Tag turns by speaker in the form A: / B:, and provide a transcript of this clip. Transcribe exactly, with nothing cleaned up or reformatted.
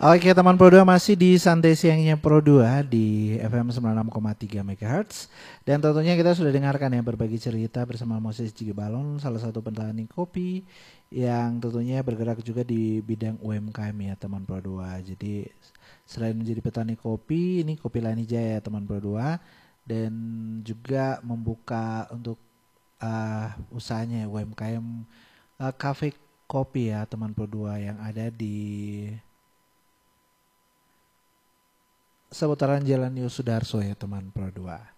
A: Oke teman Pro dua, masih di Santai Siangnya Pro dua di F M sembilan puluh enam koma tiga MHz. Dan tentunya kita sudah dengarkan ya berbagi cerita bersama Moses Jigi Balon, salah satu petani kopi yang tentunya bergerak juga di bidang U M K M ya teman Pro dua. Jadi selain menjadi petani kopi, ini Kopi Lanijaya ya teman Pro dua, dan juga membuka untuk uh, usahanya U M K M, uh, cafe kopi ya teman Pro dua yang ada di seputaran Jalan Yosudarso ya teman Pro dua.